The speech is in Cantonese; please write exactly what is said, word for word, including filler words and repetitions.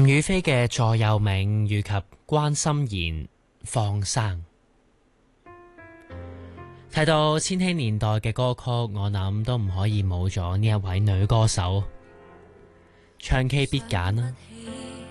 吳雨霏嘅座右銘以及關心妍放生。提到千禧年代嘅歌曲，我諗都唔可以冇咗呢一位女歌手，唱 K 必揀啦。